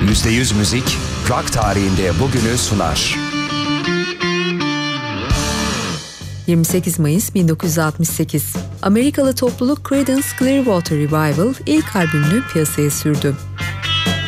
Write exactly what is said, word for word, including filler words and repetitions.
yüzde yüz müzik, rock tarihinde bugünü sunar. yirmi sekiz Mayıs bin dokuz yüz altmış sekiz, Amerikalı topluluk Creedence Clearwater Revival ilk albümünü piyasaya sürdü.